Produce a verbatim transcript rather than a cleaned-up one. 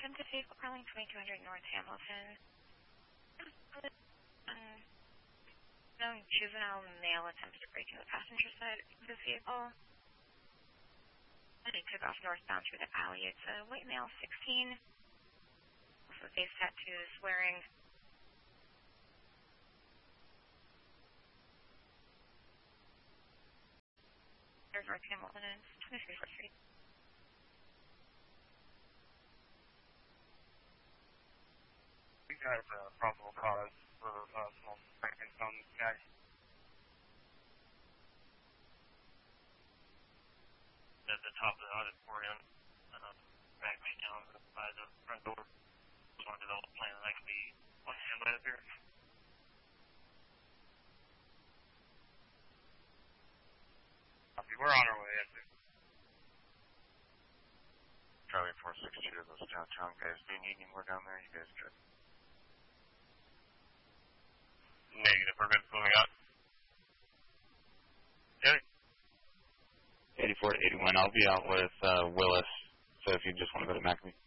attempted vehicle crawling twenty-two hundred North Hamilton. Um, known juvenile male attempted to break into the passenger side of the vehicle. And he took off northbound through the alley. It's a white male, sixteen, with face tattoos, wearing There's North Hamilton and twenty-three fourth Street. We have a probable cause for uh, small seconds on this guy. At the top of the auditorium, uh, back me down by the front door. Just want to develop a plan that I can be on standby up here. Copy. We're on our way up there. Charlie four six two, those downtown guys. Do you need any more down there? You guys good? Negative. We're good. Moving up. Okay. eighty-four to eighty-one. I'll be out with uh, Willis, so if you just want to go to McAfee.